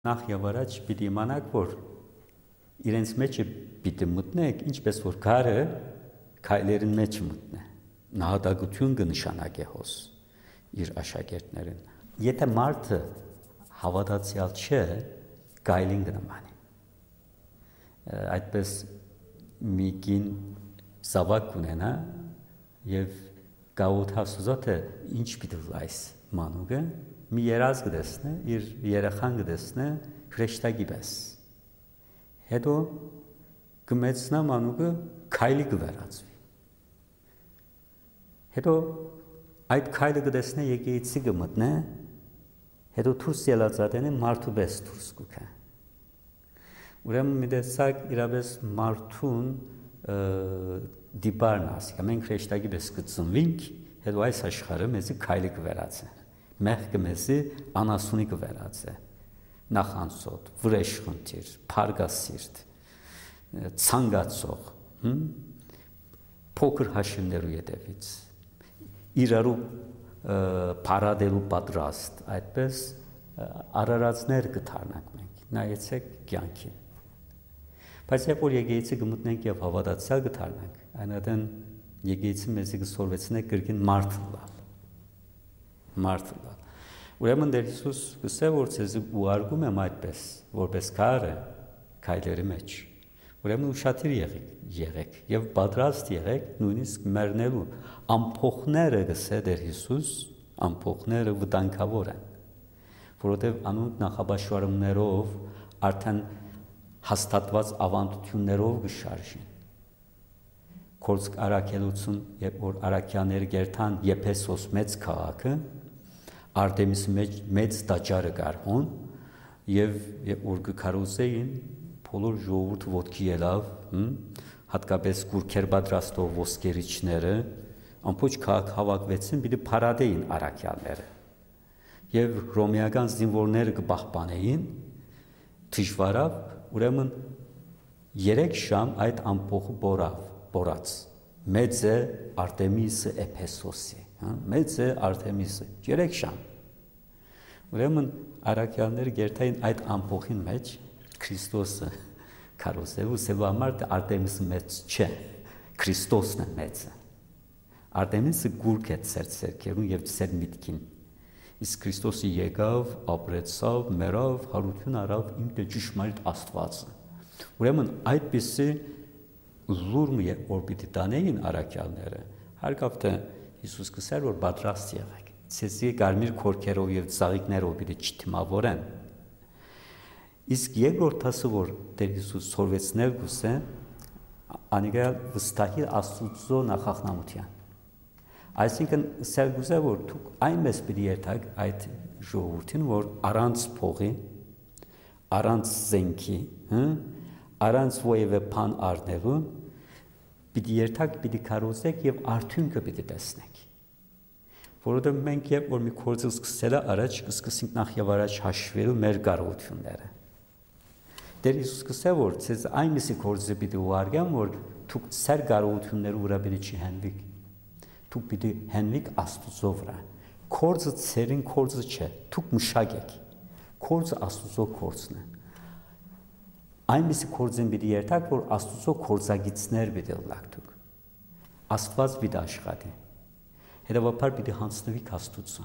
Նախ եւ առաջ պիտի իմանաք, որ իրենց մեջը պիտի մտնեք, ինչպես որ քարը քայլերին մեջ մտնե։ Նահատակություն կնշանակե հոս իր աշակերտներին։ Եթե մարդը հավատացյալ չէ, գայլին կնմանի։ Այդպես մի կին զավակ ունենա եւ գաութա սուզոթը ինչ պիտի լայս մանուկը մի երազ կդեսնե, իր երեխան կդեսնե հրեշտակի պես։ Հետո կմեցնա մանուկը քայլի կվերածվի։ Հետո այդ քայլը կդեսնե եկեղեցի կմտնե, հետո դուրս ելածատենը մարդու պես դուրս կուքա։ Ուրեմն մի տեսակ իրապես մարդուն դիպարն ասիկա, մենք հրեշտակի պես կծնվինք, հետո այս աշխարհը մեզի քայլի կվերածե։ Մեղքը մեզի անասունի կվերածե, նախանցոտ, վրեժխնդիր, փարգասիրտ, ցանկացող, փոքր հաշիվներու ետևից, իրարու փարադելու պատրաստ, այդպես արարածներ կդառնանք մենք, նայեցեք կյանքին։ Բայց երբ որ եկեղեցի կմտնենք եւ հավատացյալ կդառնանք, այնադեն եկեղեցի մեզի կսորվեցնե կրկին մարդ լալ։ Ուրեմն Տեր Հիսուս գսե որ ցեզ ուղարկում եմ այդպես, որպես քարը քայլերի մեջ։ Ուրեմն ուշադիր եղեք եւ պատրաստ եղեք նույնիսկ մեռնելու ամփոխները գսե Տեր Հիսուս, ամփոխները վտանգավոր են, որովհետեւ անոնք նախաբաշխարումներով արդեն հաստատված ավանդություններով կշարժին։ Կորցք արաքելություն, երբ որ արաքյաները գերտան Եփեսոս մեծ քաղաքը, Արտեմիսի մեծ տաճարը կար եւ որ կքարոզեին բոլոր ժողովուրդը ոտքի ելավ, հատկապես գուրքեր պատրաստող ոսկերիչները, ամբողջ քաղաք հավաքվեցին, պիտի փարադեին արաքյանները։ Եվ ռոմեական զինվորները կպահպանեին դժվարավ, ուրեմն 3 ժամ այդ ամփոխը բորած։ Մեծ է Արտեմիսը Էփեսոսի, մեծ է Արտեմիսը 3 ժամ։ Ուրեմն արաքյանները գերտային այդ ամփոխին մեջ Քրիստոսը քարոզելու սեվամարտ Արտեմիսը մեծ չէ, Քրիստոսն է մեծը։ Արտեմիսը գուրք է ծերքերուն եւ ծեր միտքին։ Իսկ Քրիստոսը եկավ, ապրեցավ, մեռավ, հարություն արավ իմ ճշմարիտ Աստվածը։ Ուրեմն այդպիսի լուրմը որ պիտի տանեին արաքյալները, հարկավ թե Հիսուս կսեր որ պատրաստ եղեք, ցեզի կարմիր քորքերով եւ ծաղիկներով պիտի չթիմավորեն։ Իսկ երկրորդ ասը որ Տեր Հիսուս սորվեցնել գուսե, անիկա վստահի Աստծո նախախնամության։ Այսինքն սեր գուսե որ դուք այնպես պիտի երթաք այդ ժողովրդին, որ առանց փողի, առանց զենքի, առանց ոևէ բան առնելու պիտի երթաք, պիտի քարոզեք եւ արդյունքը պիտի տեսնեք։ Որովհետեւ մենք երբ որ մի գործը սկսելա առաջ կսկսենք նախ եւ առաջ հաշվելու մեր կարողությունները։ Տեր Հիսուս կսե որ ցեզ այնպիսի գործը պիտի ուղարկեմ, որ դուք ծեր կարողությունները ուրա պիտի չհենվիք։ Դուք պիտի հենվիք Աստծո վրա։ Գործը ցերին գործը չէ, դուք մշակեք։ Գործը Աստծո գործն է։ Այնպիսի գործեն պիտի երթաք, որ Աստծո գործագիծներ պիտի լակ դուք։ Աստված պիտի աշխատի։ Հետևաբար պիտի հանձնվիք Աստծո։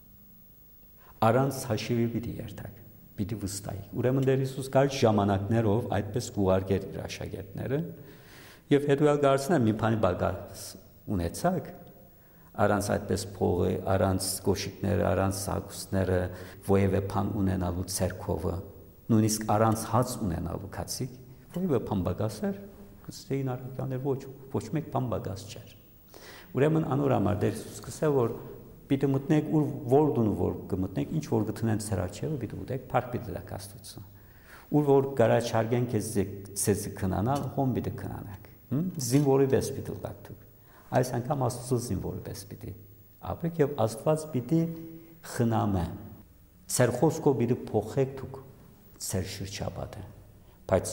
Առանց հաշիվի պիտի երթաք, պիտի վստահիք։ Ուրեմն Տեր Հիսուս կար ժամանակներով այդպես կուղարկեր իր աշակերտները եւ հետո ալ գարցնել մի բանի բագաս ունեցակ, առանց այդպես փողը, առանց կոշիկները, առանց սակուսները, ոևէ բան ունենալու ցերկովը, նույնիսկ առանց հաց ունենալու քացիկ, ոևէ բան բագասեր, կստեին արքյաներ ոչ մեկ բան բագաս չէր։ Ուրեմն անոր համար Տեր Հիսուս կսե որ պիտի մտնեք որ դուն որ կմտնեք, ինչ որ գտնեն ցերաչերը պիտի ուտեք, փառք պիտի դաք Աստծո։ Ուր որ գարաչարգեն քեզ քնանալ, հոմ պիտի քնանաք։ Զինվորի պես պիտի լաք դուք։ Այս անգամ Աստծո զինվորի պես պիտի ապրեք եւ Աստված պիտի խնամե։ Ձեր խոսքով պիտի փոխեք դուք ձեր շրջապատը, բայց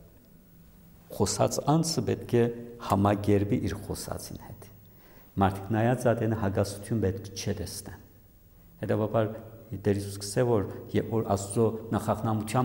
խոսած անձը պետք է համագերբի իր խոսածին հետ։ Մարդիկ նայած ադեն հագասություն պետք չէ տեսնեն։ Հետևաբար Տեր Հիսուս սկսե որ երբ որ Աստծո նախախնամության